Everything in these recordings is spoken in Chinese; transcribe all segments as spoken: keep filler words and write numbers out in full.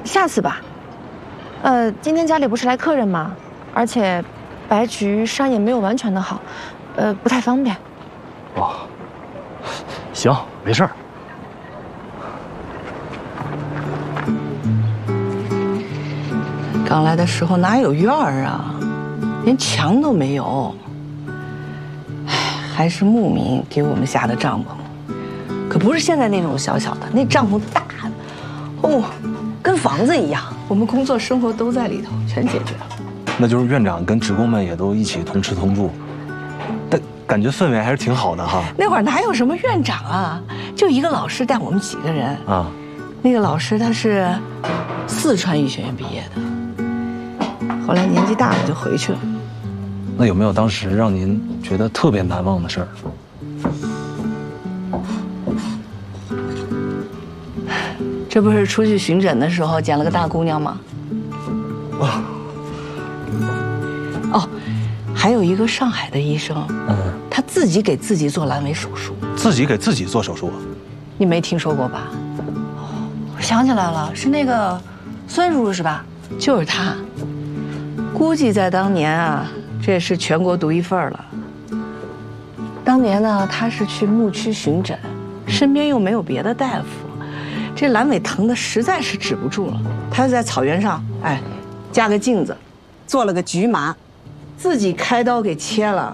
下次吧。呃，今天家里不是来客人吗？而且，白菊伤也没有完全的好，呃，不太方便。 哦，行，没事儿。 刚来的时候哪有院儿啊，连墙都没有。唉，还是牧民给我们下的帐篷，可不是现在那种小小的，那帐篷大的，哦，跟房子一样。我们工作生活都在里头，全解决了。 那就是院长跟职工们也都一起同吃同住，但感觉氛围还是挺好的哈。 那会儿哪有什么院长啊，就一个老师带我们几个人啊。那个老师他是四川医学院毕业的。后来年纪大了就回去了。 那有没有当时让您觉得特别难忘的事儿？ 这不是出去巡诊的时候捡了个大姑娘吗？ 哦， 哦，还有一个上海的医生，嗯，他自己给自己做阑尾手术。 自己给自己做手术？ 你没听说过吧？ 哦，我想起来了，是那个孙叔叔是吧？ 就是他。估计在当年啊，这也是全国独一份了。当年呢，他是去牧区巡诊，身边又没有别的大夫，这阑尾疼的实在是止不住了。他就在草原上，哎，架个镜子，做了个局麻，自己开刀给切了。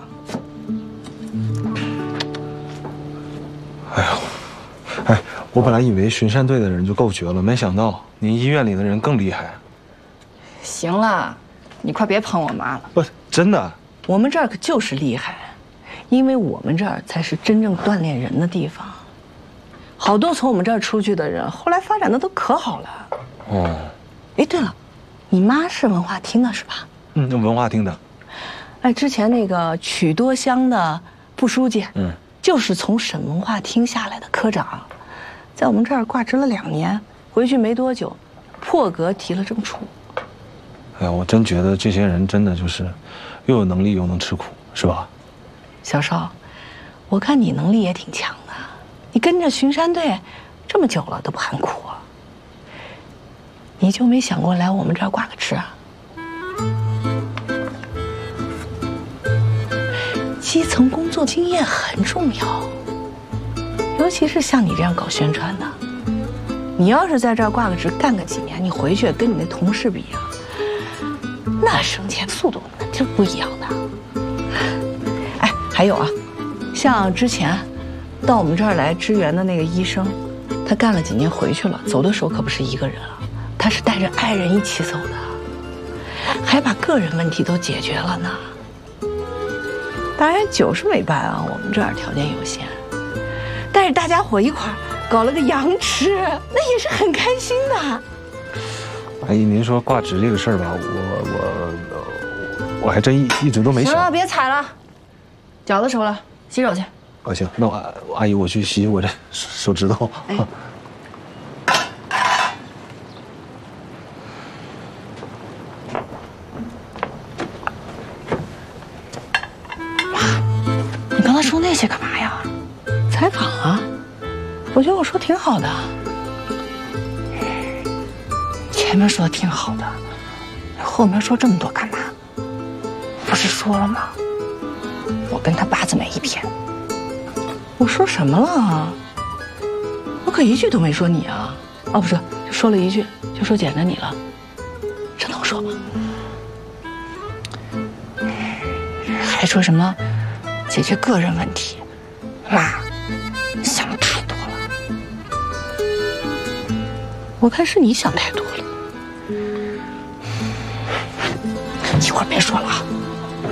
哎呦，哎，我本来以为巡山队的人就够绝了，没想到您医院里的人更厉害。 行了。你快别捧我妈了！ 不，真的， 我们这儿可就是厉害，因为我们这儿才是真正锻炼人的地方。好多从我们这儿出去的人，后来发展的都可好了。哦，哎，对了，你妈是文化厅的是吧？ 嗯，文化厅的。 哎，之前那个曲多乡的副书记，嗯，就是从省文化厅下来的科长，在我们这儿挂职了两年，回去没多久，破格提了正处。 哎呀，我真觉得这些人真的就是又有能力又能吃苦，是吧？ 小邵，我看你能力也挺强的，你跟着巡山队这么久了都不喊苦啊？你就没想过来我们这儿挂个职啊？基层工作经验很重要，尤其是像你这样搞宣传的，你要是在这儿挂个职干个几年，你回去跟你那同事比啊，那升迁速度那就不一样的。哎，还有啊，像之前到我们这儿来支援的那个医生，他干了几年回去了，走的时候可不是一个人啊，他是带着爱人一起走的，还把个人问题都解决了呢。当然酒是没办啊，我们这儿条件有限，但是大家伙一块儿搞了个羊吃，那也是很开心的。 阿姨，您说挂职这个事儿吧，我我我还真一一直都没想。 行了，别踩了，饺子熟了，洗手去。 哦，行，那我阿姨我去洗洗我这手指头。哎， 你刚才说那些干嘛呀？ 采访啊，我觉得我说挺好的。 前面说的挺好的，后面说这么多干嘛？不是说了吗？我跟他八字没一偏。 我说什么了？我可一句都没说你啊！哦，不是，就说了一句，就说捡着你了，这能说吗？ 还说什么解决个人问题？妈，你想的太多了。 我看是你想太多了。 一会儿别说了啊。